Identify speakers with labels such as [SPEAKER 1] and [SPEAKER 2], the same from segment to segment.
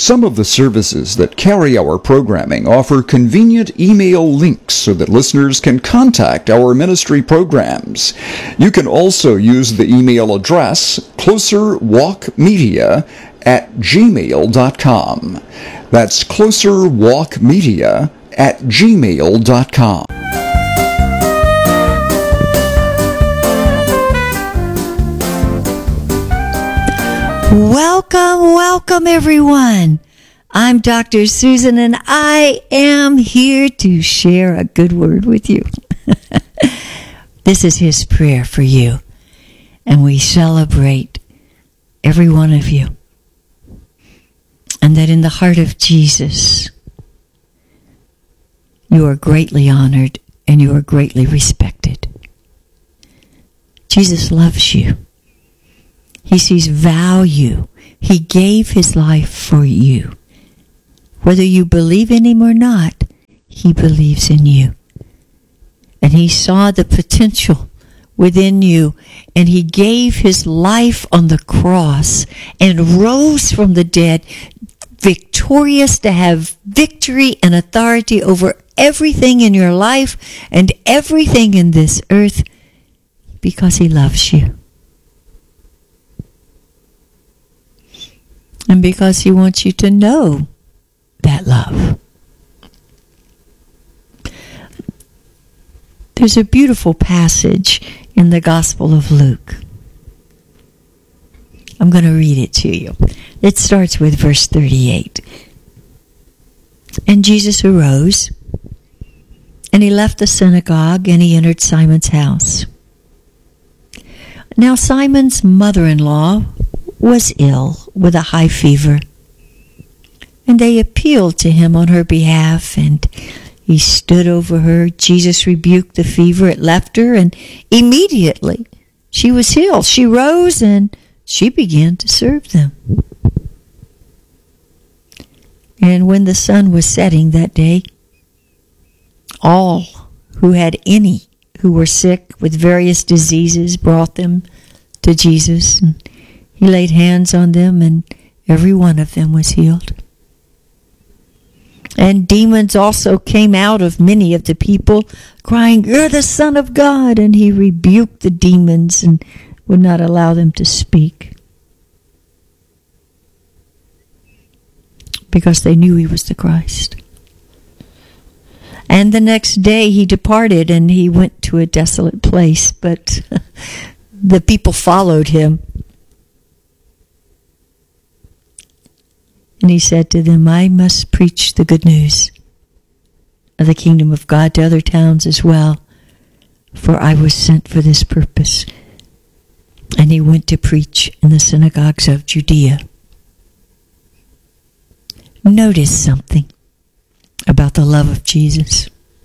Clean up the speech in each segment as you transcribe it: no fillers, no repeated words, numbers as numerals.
[SPEAKER 1] Some of the services that carry our programming offer convenient email links so that listeners can contact our ministry programs. You can also use the email address closerwalkmedia@gmail.com. That's closerwalkmedia@gmail.com.
[SPEAKER 2] Welcome everyone. I'm Dr. Susan and I am here to share a good word with you. This is his prayer for you, and we celebrate every one of you. And that in the heart of Jesus, you are greatly honored and you are greatly respected. Jesus loves you. He sees value. He gave his life for you. Whether you believe in him or not, he believes in you. And he saw the potential within you, and he gave his life on the cross and rose from the dead, victorious, to have victory and authority over everything in your life and everything in this earth, because he loves you. And because he wants you to know that love. There's a beautiful passage in the Gospel of Luke. I'm going to read it to you. It starts with verse 38. And Jesus arose, and he left the synagogue, and he entered Simon's house. Now Simon's mother-in-law was ill with a high fever, and they appealed to him on her behalf, and he stood over her. Jesus rebuked the fever. It left her, and immediately she was healed. She rose, and she began to serve them. And when the sun was setting that day, all who had any who were sick with various diseases brought them to Jesus, and he laid hands on them, and every one of them was healed. And demons also came out of many of the people, crying, "You're the Son of God." And he rebuked the demons and would not allow them to speak, because they knew he was the Christ. And the next day he departed, and he went to a desolate place, but the people followed him. And he said to them, "I must preach the good news of the kingdom of God to other towns as well, for I was sent for this purpose." And he went to preach in the synagogues of Judea. Notice something about the love of Jesus.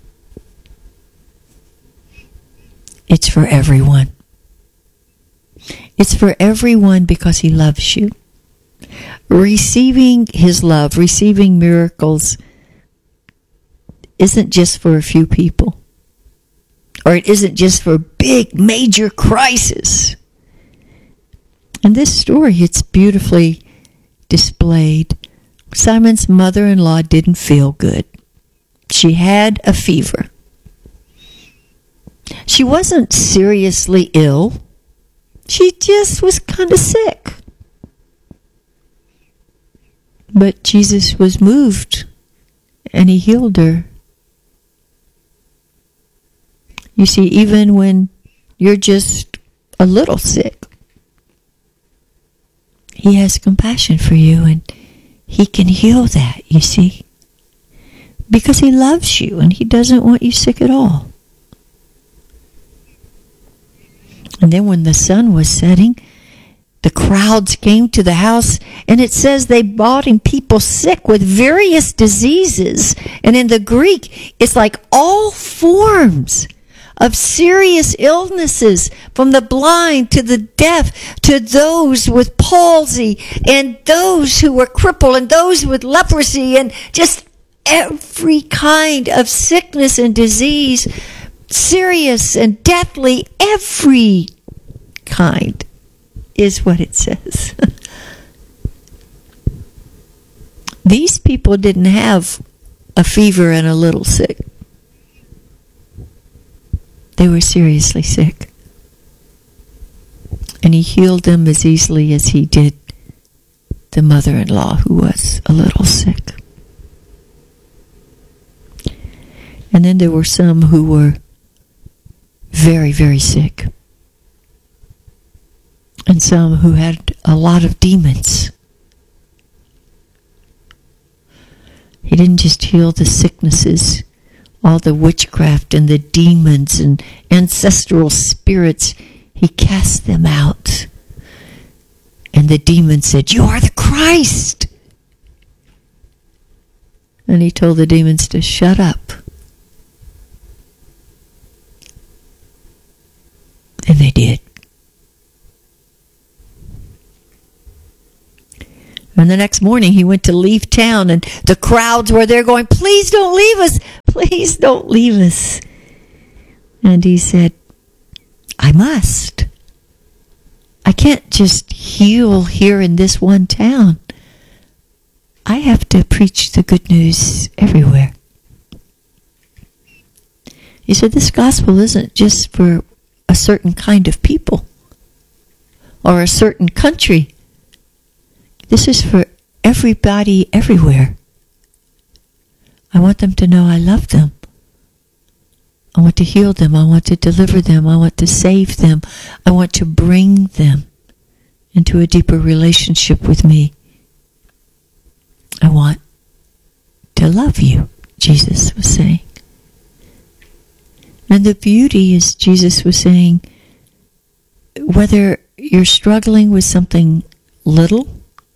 [SPEAKER 2] It's for everyone. It's for everyone because he loves you. Receiving his love, receiving miracles, isn't just for a few people, or it isn't just for big major crises. In this story, it's beautifully displayed. Simon's mother-in-law didn't feel good. She had a fever. She wasn't seriously ill. She just was kind of sick. But Jesus was moved, and he healed her. You see, even when you're just a little sick, he has compassion for you, and he can heal that, you see, because he loves you, and he doesn't want you sick at all. And then when the sun was setting, the crowds came to the house, and it says they brought in people sick with various diseases. And in the Greek, it's like all forms of serious illnesses, from the blind to the deaf to those with palsy, and those who were crippled, and those with leprosy, and just every kind of sickness and disease, serious and deathly, every kind is what it says. These people didn't have a fever and a little sick. They were seriously sick. And he healed them as easily as he did the mother-in-law who was a little sick. And then there were some who were very, very sick. And some who had a lot of demons. He didn't just heal the sicknesses, all the witchcraft and the demons and ancestral spirits. He cast them out. And the demon said, "You are the Christ." And he told the demons to shut up. And they did. And the next morning he went to leave town, and the crowds were there going, "Please don't leave us. Please don't leave us." And he said, "I must. I can't just heal here in this one town. I have to preach the good news everywhere." He said, this gospel isn't just for a certain kind of people or a certain country. This is for everybody everywhere. I want them to know I love them. I want to heal them. I want to deliver them. I want to save them. I want to bring them into a deeper relationship with me. I want to love you, Jesus was saying. And the beauty is, Jesus was saying, whether you're struggling with something little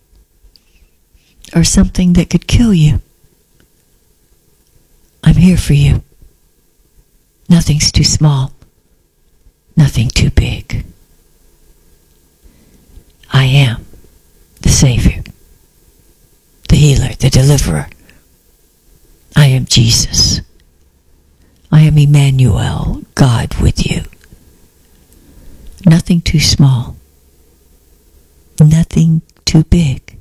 [SPEAKER 2] or something that could kill you, I'm here for you. Nothing's too small. Nothing too big. I am the Savior, the healer, the deliverer. I am Jesus. I am Emmanuel, God with you. Nothing too small. Nothing too big.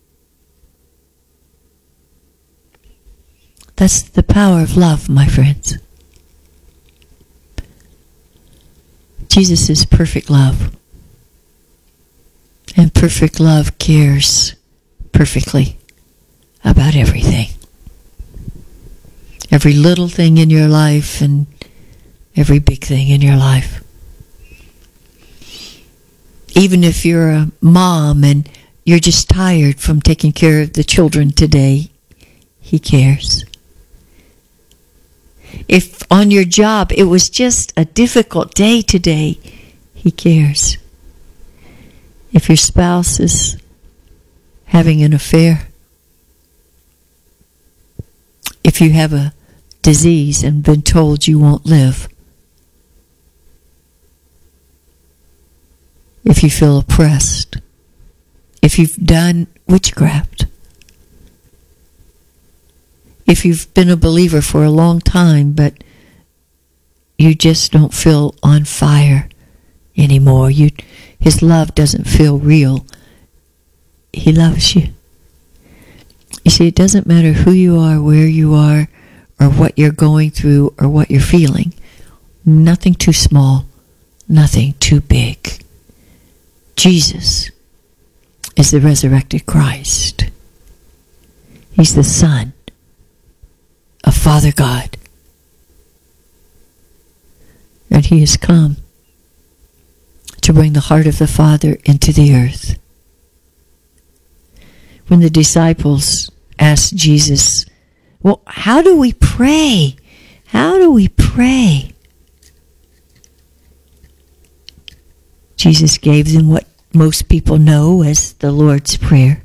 [SPEAKER 2] That's the power of love, my friends. Jesus is perfect love. And perfect love cares perfectly about everything. Every little thing in your life and every big thing in your life. Even if you're a mom and you're just tired from taking care of the children today, He cares. If on your job it was just a difficult day today, He cares. If your spouse is having an affair, if you have a disease and been told you won't live, if you feel oppressed, if you've done witchcraft, if you've been a believer for a long time but you just don't feel on fire anymore, His love doesn't feel real, He loves you. You see, it doesn't matter who you are, where you are, or what you're going through, or what you're feeling. Nothing too small, nothing too big. Jesus is the resurrected Christ. He's the Son of Father God. And He has come to bring the heart of the Father into the earth. When the disciples asked Jesus, "Well, how do we pray? How do we pray?" Jesus gave them what most people know as the Lord's Prayer.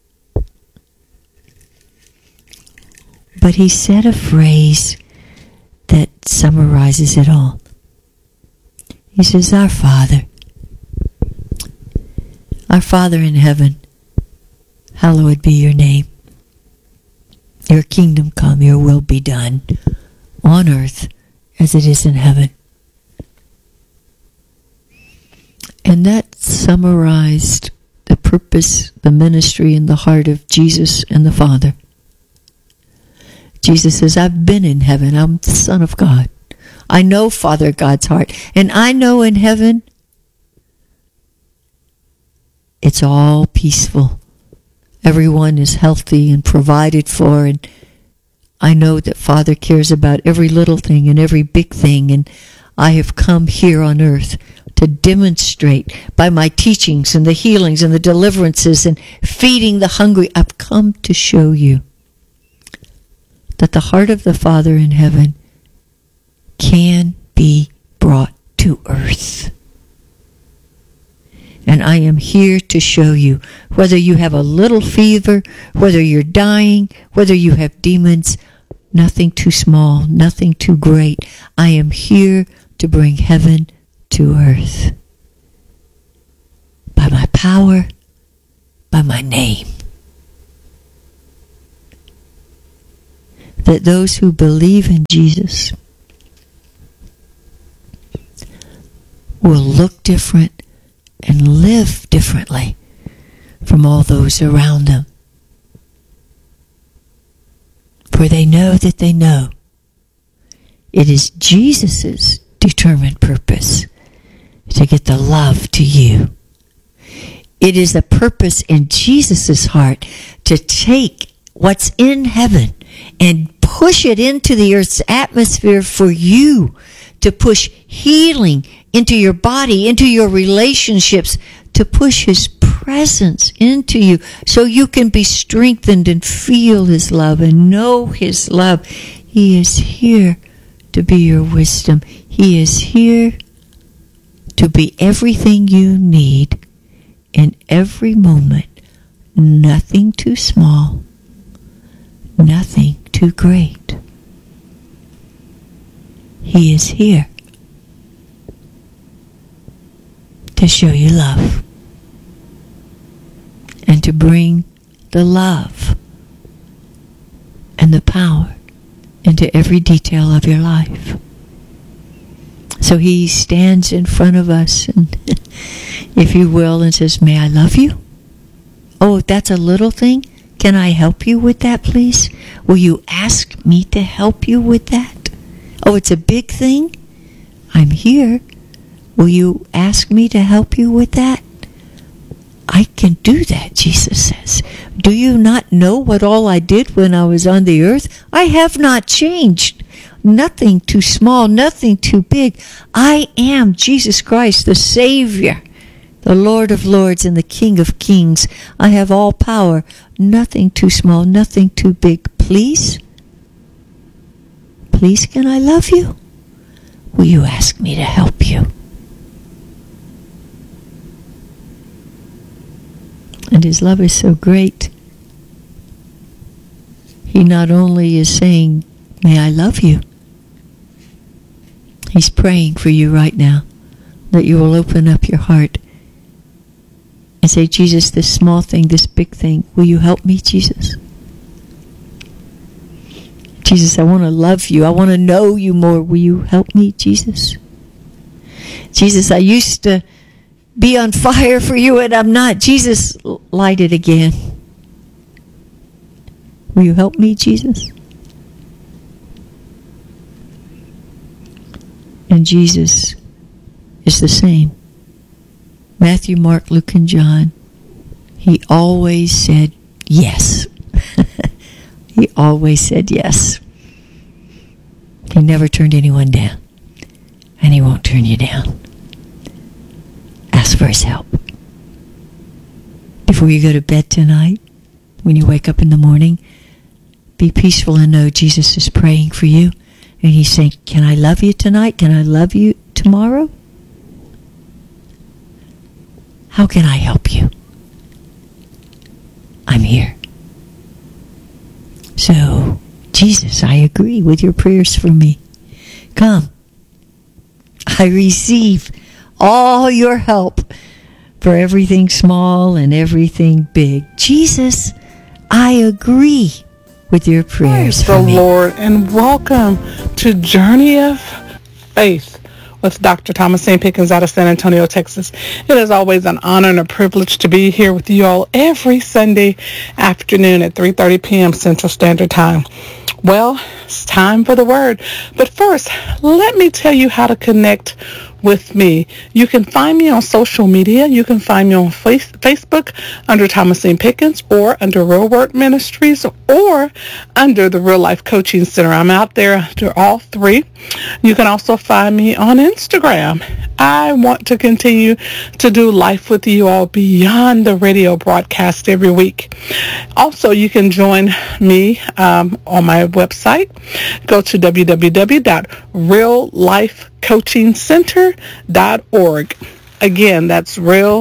[SPEAKER 2] But He said a phrase that summarizes it all. He says, Our Father in heaven, hallowed be your name. Your kingdom come, your will be done, on earth as it is in heaven. And that summarized the purpose, the ministry, and the heart of Jesus and the Father. Jesus says, I've been in heaven. I'm the Son of God. I know Father God's heart. And I know in heaven, it's all peaceful. Everyone is healthy and provided for. And I know that Father cares about every little thing and every big thing. And I have come here on earth to demonstrate by my teachings and the healings and the deliverances and feeding the hungry. I've come to show you that the heart of the Father in heaven can be brought to earth. And I am here to show you, whether you have a little fever, whether you're dying, whether you have demons, nothing too small, nothing too great. I am here to bring heaven to earth. By my power, by my name. That those who believe in Jesus will look different and live differently from all those around them. For they know that they know it is Jesus' determined purpose to get the love to you. It is the purpose in Jesus' heart to take what's in heaven and push it into the earth's atmosphere for you, to push healing into your body, into your relationships, to push His presence into you so you can be strengthened and feel His love and know His love. He is here to be your wisdom. He is here to be everything you need in every moment. Nothing too small, nothing too great. He is here to show you love and to bring the love and the power into every detail of your life. So He stands in front of us, and if you will, and says, may I love you? Oh, if that's a little thing, can I help you with that, please? Will you ask me to help you with that? Oh, it's a big thing? I'm here. Will you ask me to help you with that? I can do that, Jesus says. Do you not know what all I did when I was on the earth? I have not changed. Nothing too small, nothing too big. I am Jesus Christ, the Savior, the Lord of Lords and the King of Kings. I have all power. Nothing too small, nothing too big. Please? Please, can I love you? Will you ask me to help you? And His love is so great. He not only is saying, may I love you? He's praying for you right now, that you will open up your heart and say, Jesus, this small thing, this big thing, will you help me, Jesus? Jesus, I want to love you. I want to know you more. Will you help me, Jesus? Jesus, I used to be on fire for you and I'm not. Jesus, light it again. Will you help me, Jesus? And Jesus is the same. Matthew, Mark, Luke, and John. He always said yes. He always said yes. He never turned anyone down. And He won't turn you down. Ask for His help. Before you go to bed tonight, when you wake up in the morning, be peaceful and know Jesus is praying for you. And He's saying, can I love you tonight? Can I love you tomorrow? How can I help you? I'm here. So, Jesus, I agree with your prayers for me. Come. I receive all your help for everything small and everything big. Jesus, I agree with your prayers for me.
[SPEAKER 3] Praise the Lord, and welcome to Journey of Faith with Dr. Thomasine Pickens out of San Antonio, Texas. It is always an honor and a privilege to be here with you all every Sunday afternoon at 3:30 p.m. Central Standard Time. Well, it's time for the word. But first, let me tell you how to connect with me. You can find me on social media. You can find me on Facebook under Thomasine Pickens, or under Real Word Ministries, or under the Real Life Coaching Center. I'm out there under all three. You can also find me on Instagram. I want to continue to do life with you all beyond the radio broadcast every week. Also, you can join me on my website. Go to www.reallifecoachingcenter.org. Again, that's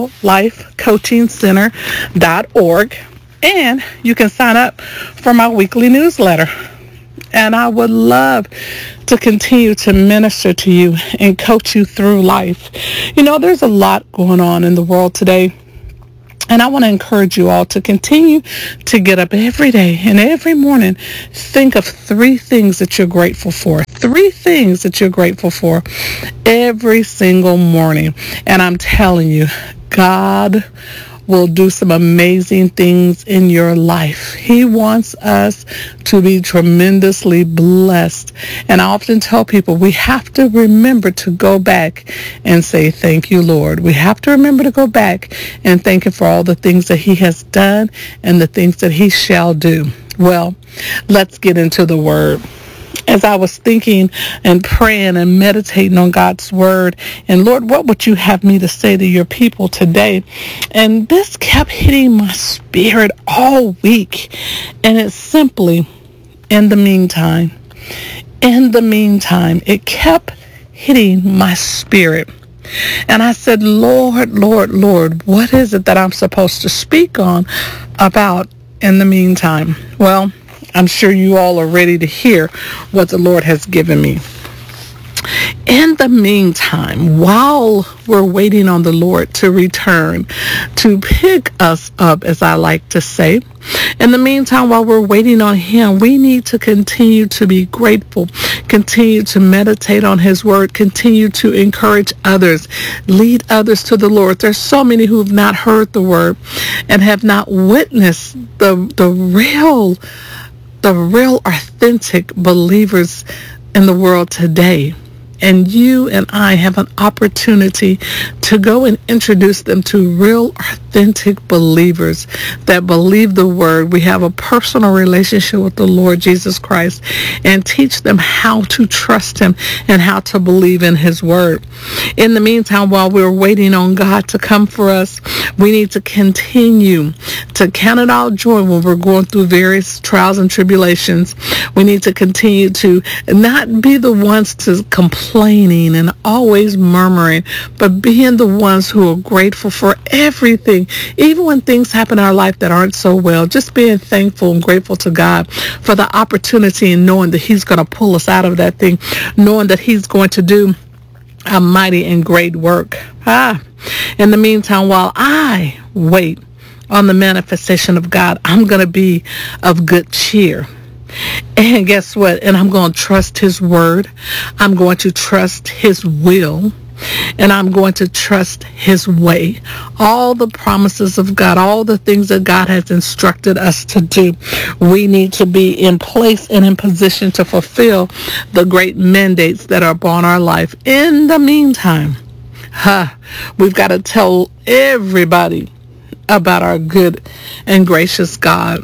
[SPEAKER 3] reallifecoachingcenter.org. And you can sign up for my weekly newsletter. And I would love to continue to minister to you and coach you through life. You know, there's a lot going on in the world today. And I want to encourage you all to continue to get up every day and every morning. Think of 3 things that you're grateful for. 3 things that you're grateful for every single morning. And I'm telling you, God will do some amazing things in your life. He wants us to be tremendously blessed. And I often tell people we have to remember to go back and say, thank you, Lord. We have to remember to go back and thank Him for all the things that He has done and the things that He shall do. Well, let's get into the Word. As I was thinking and praying and meditating on God's word, and Lord, what would you have me to say to your people today? And this kept hitting my spirit all week. And it's simply, in the meantime. In the meantime, it kept hitting my spirit. And I said, Lord, Lord, Lord, what is it that I'm supposed to speak on about in the meantime? Well, I'm sure you all are ready to hear what the Lord has given me. In the meantime, while we're waiting on the Lord to return, to pick us up, as I like to say, in the meantime, while we're waiting on Him, we need to continue to be grateful, continue to meditate on His word, continue to encourage others, lead others to the Lord. There's so many who have not heard the word and have not witnessed the real authentic believers in the world today. And you and I have an opportunity to go and introduce them to real, authentic believers that believe the word. We have a personal relationship with the Lord Jesus Christ, and teach them how to trust Him and how to believe in His word. In the meantime, while we're waiting on God to come for us, we need to continue to count it all joy when we're going through various trials and tribulations. We need to continue to not be the ones to complaining and always murmuring, but being the ones who are grateful for everything, even when things happen in our life that aren't so well. Just being thankful and grateful to God for the opportunity, and knowing that He's going to pull us out of that thing, knowing that He's going to do a mighty and great work. In the meantime, while I wait on the manifestation of God, I'm going to be of good cheer. And guess what? And I'm going to trust His word. I'm going to trust His will. And I'm going to trust His way. All the promises of God, all the things that God has instructed us to do, we need to be in place and in position to fulfill the great mandates that are upon our life. In the meantime, we've got to tell everybody about our good and gracious God.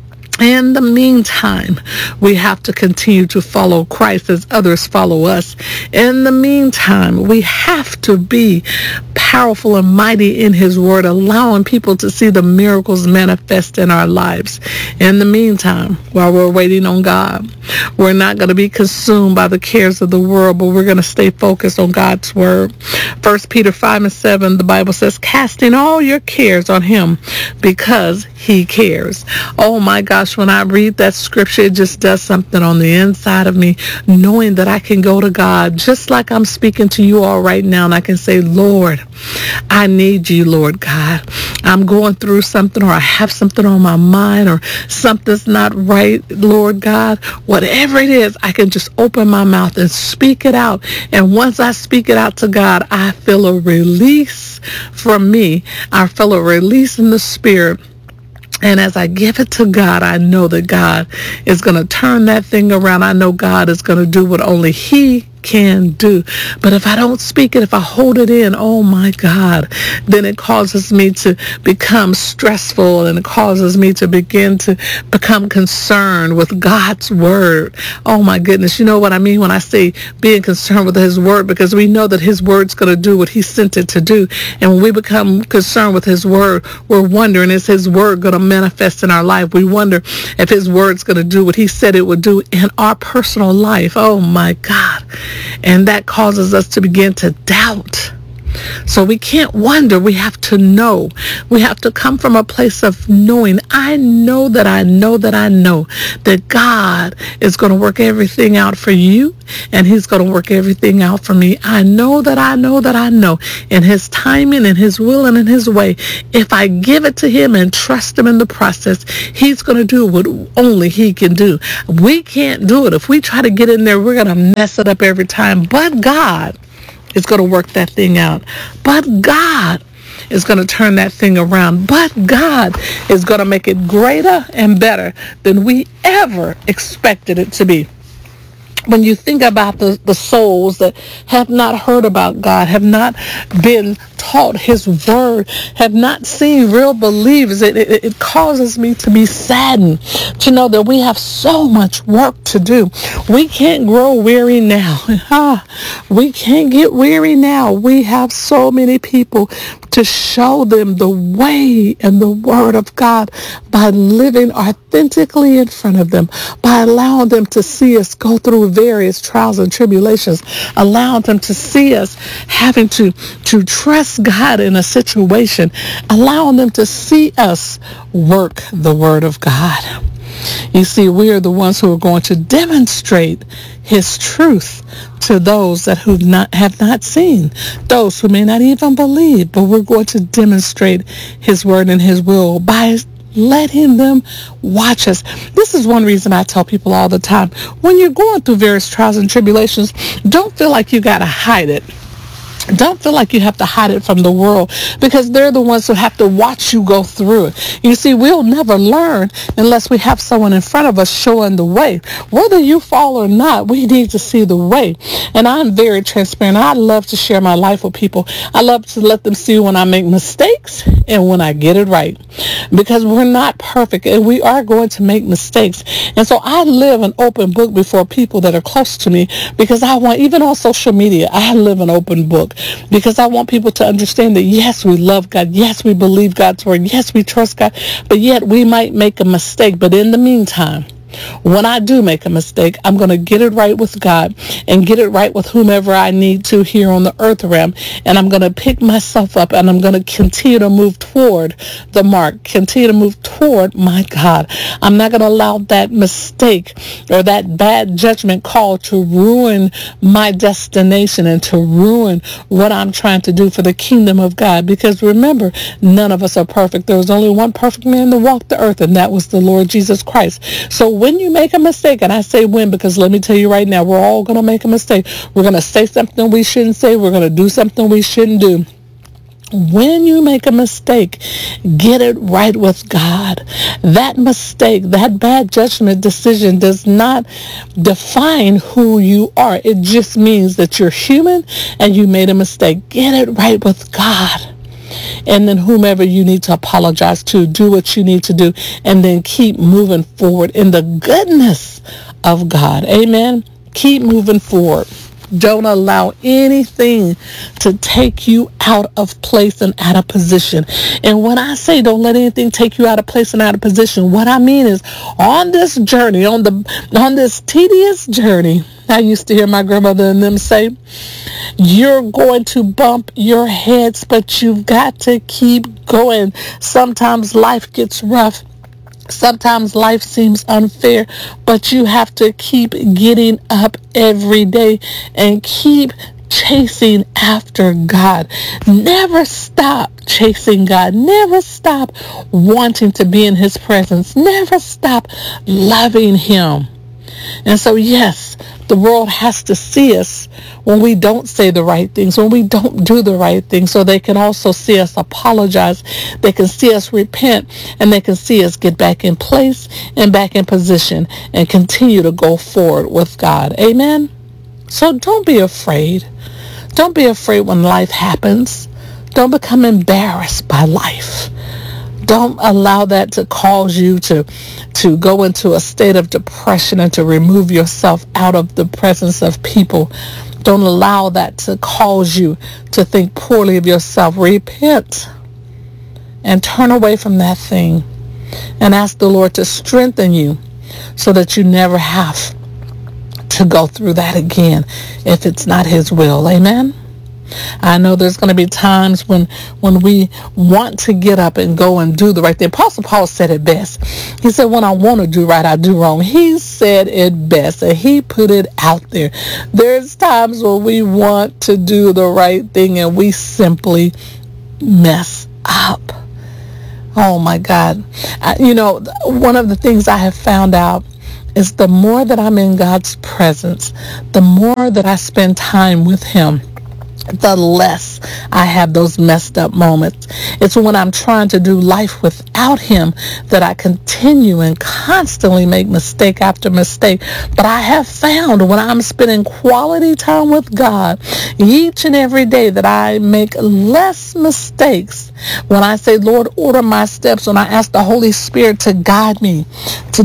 [SPEAKER 3] In the meantime, we have to continue to follow Christ as others follow us. In the meantime, we have to be powerful and mighty in His word, allowing people to see the miracles manifest in our lives. In the meantime, while we're waiting on God, we're not going to be consumed by the cares of the world, but we're going to stay focused on God's word. 1 Peter 5:7, the Bible says, casting all your cares on Him because He cares. Oh my gosh, when I read that scripture, it just does something on the inside of me, knowing that I can go to God just like I'm speaking to you all right now, and I can say, Lord, I need you, Lord God. I'm going through something, or I have something on my mind, or something's not right, Lord God. Whatever it is, I can just open my mouth and speak it out. And once I speak it out to God, I feel a release from me. I feel a release in the spirit. And as I give it to God, I know that God is going to turn that thing around. I know God is going to do what only He can do. But if I don't speak it, if I hold it in, oh my God, then it causes me to become stressful, and it causes me to begin to become concerned with God's word. Oh my goodness. You know what I mean when I say being concerned with His word, because we know that His word's going to do what He sent it to do. And when we become concerned with His word, we're wondering, is His word going to manifest in our life? We wonder if His word's going to do what He said it would do in our personal life. Oh my God. And that causes us to begin to doubt. So we can't wonder. We have to know. We have to come from a place of knowing. I know that God is going to work everything out for you, and He's going to work everything out for me. I know in His timing, in His will, and in His way. If I give it to Him and trust Him in the process, He's going to do what only He can do. We can't do it. If we try to get in there, we're going to mess it up every time. But God is going to work that thing out. But God is going to turn that thing around. But God is going to make it greater and better than we ever expected it to be. When you think about the souls that have not heard about God, have not been taught His word, have not seen real believers, it causes me to be saddened to know that we have so much work to do. We can't grow weary now. We can't get weary now. We have so many people to show them the way and the word of God by living authentically in front of them, by allowing them to see us go through various trials and tribulations, allowing them to see us having to trust God in a situation, allowing them to see us work the word of God. You see, we are the ones who are going to demonstrate His truth to those that have not seen, those who may not even believe, but we're going to demonstrate His word and His will by letting them watch us. This is one reason I tell people all the time, when you're going through various trials and tribulations, don't feel like you got to hide it. Don't feel like you have to hide it from the world, because they're the ones who have to watch you go through it. You see, we'll never learn unless we have someone in front of us showing the way. Whether you fall or not, we need to see the way. And I'm very transparent. I love to share my life with people. I love to let them see when I make mistakes and when I get it right, because we're not perfect and we are going to make mistakes. And so I live an open book before people that are close to me, because I want, even on social media, I live an open book. Because I want people to understand that, yes, we love God. Yes, we believe God's word. Yes, we trust God. But yet we might make a mistake. But in the meantime, when I do make a mistake, I'm going to get it right with God and get it right with whomever I need to here on the earth realm. And I'm going to pick myself up and I'm going to continue to move toward the mark, continue to move toward my God. I'm not going to allow that mistake or that bad judgment call to ruin my destination and to ruin what I'm trying to do for the kingdom of God. Because remember, none of us are perfect. There was only one perfect man that walked the earth, and that was the Lord Jesus Christ. So when you make a mistake, and I say when, because let me tell you right now, we're all going to make a mistake. We're going to say something we shouldn't say. We're going to do something we shouldn't do. When you make a mistake, get it right with God. That mistake, that bad judgment decision does not define who you are. It just means that you're human and you made a mistake. Get it right with God. And then whomever you need to apologize to, do what you need to do, and then keep moving forward in the goodness of God. Amen. Keep moving forward. Don't allow anything to take you out of place and out of position. And when I say don't let anything take you out of place and out of position, what I mean is on this journey, on this tedious journey, I used to hear my grandmother and them say, you're going to bump your heads, but you've got to keep going. Sometimes life gets rough. Sometimes life seems unfair, but you have to keep getting up every day and keep chasing after God. Never stop chasing God. Never stop wanting to be in His presence. Never stop loving Him. And so, yes, the world has to see us when we don't say the right things, when we don't do the right things, so they can also see us apologize. They can see us repent, and they can see us get back in place and back in position and continue to go forward with God. Amen? So don't be afraid. Don't be afraid when life happens. Don't become embarrassed by life. Don't allow that to cause you to go into a state of depression and to remove yourself out of the presence of people. Don't allow that to cause you to think poorly of yourself. Repent and turn away from that thing and ask the Lord to strengthen you so that you never have to go through that again if it's not His will. Amen? I know there's going to be times when we want to get up and go and do the right thing. Apostle Paul said it best. He said, when I want to do right, I do wrong. He said it best, and he put it out there. There's times when we want to do the right thing and we simply mess up. Oh my God. One of the things I have found out is the more that I'm in God's presence, the more that I spend time with Him, the less I have those messed up moments. It's when I'm trying to do life without Him that I continue and constantly make mistake after mistake. But I have found when I'm spending quality time with God each and every day that I make less mistakes. When I say, Lord, order my steps, when I ask the Holy Spirit to guide me, to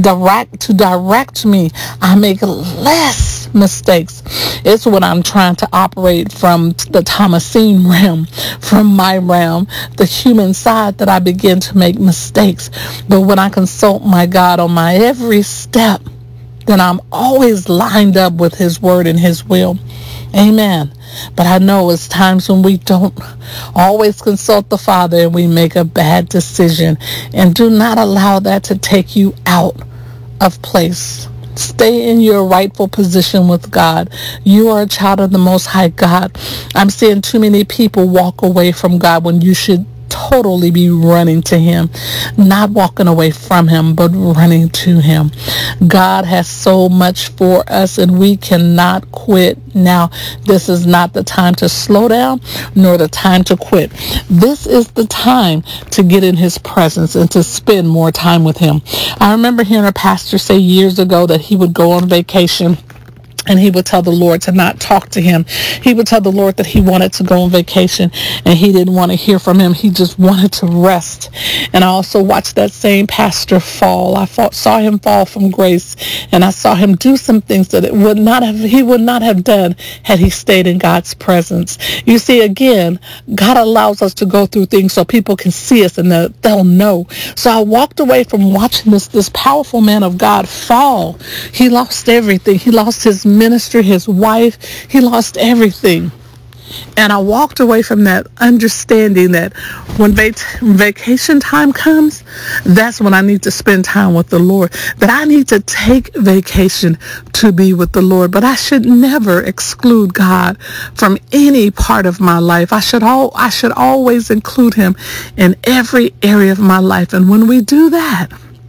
[SPEAKER 3] direct me, I make less mistakes. It's when I'm trying to operate from the Thomasine realm, from my realm, the human side, that I begin to make mistakes. But when I consult my God on my every step, then I'm always lined up with His word and His will. Amen. But I know it's times when we don't always consult the Father and we make a bad decision. And do not allow that to take you out of place. Stay in your rightful position with God. You are a child of the Most High God. I'm seeing too many people walk away from God when you should totally be running to Him, not walking away from Him, but running to Him. God has so much for us, and we cannot quit now. This is not the time to slow down, nor the time to quit. This is the time to get in His presence and to spend more time with Him. I remember hearing a pastor say years ago that he would go on vacation, and he would tell the Lord to not talk to him. He would tell the Lord that he wanted to go on vacation and he didn't want to hear from Him. He just wanted to rest. And I also watched that same pastor fall. I saw him fall from grace, and I saw him do some things that he would not have done had he stayed in God's presence. You see, again, God allows us to go through things so people can see us and they'll know. So I walked away from watching this powerful man of God fall. He lost everything. He lost his ministry, his wife. He lost everything. And I walked away from that understanding that when vacation time comes, that's when I need to spend time with the Lord. That I need to take vacation to be with the Lord. But I should never exclude God from any part of my life. I should always include Him in every area of my life. And when we do that,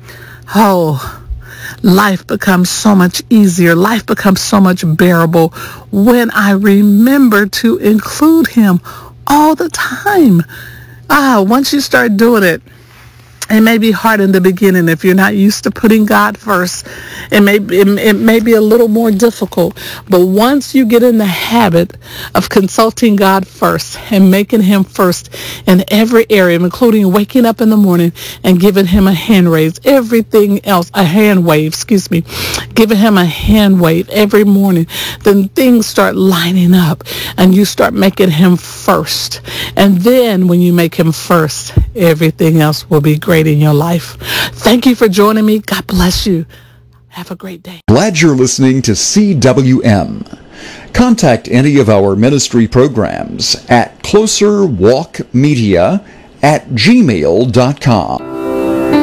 [SPEAKER 3] life becomes so much easier. Life becomes so much bearable when I remember to include Him all the time. Once you start doing it, it may be hard in the beginning if you're not used to putting God first. It may be a little more difficult. But once you get in the habit of consulting God first and making Him first in every area, including waking up in the morning and giving Him a hand wave, giving Him a hand wave every morning, then things start lining up and you start making Him first. And then when you make Him first, everything else will be great in your life. Thank you for joining me. God bless you. Have a great day.
[SPEAKER 1] Glad you're listening to CWM. Contact any of our ministry programs at closerwalkmedia@gmail.com.